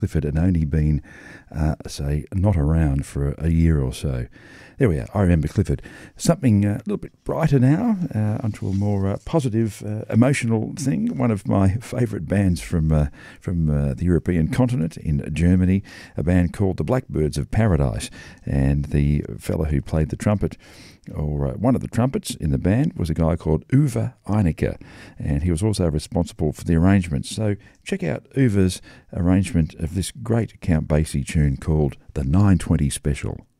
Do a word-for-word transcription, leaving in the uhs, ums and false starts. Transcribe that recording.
Clifford had only been, uh, say, not around for a year or so. There we are. I remember Clifford. Something uh, a little bit brighter now, uh, onto a more uh, positive, uh, emotional thing. One of my favourite bands from uh, from uh, the European continent, in Germany, a band called the Blackbirds of Paradise, and the fellow who played the trumpet, or uh, one of the trumpets in the band, was a guy called Uwe Einecke, and he was also responsible for the arrangements. So check out Uwe's arrangement of this great Count Basie tune called the nine twenty Special.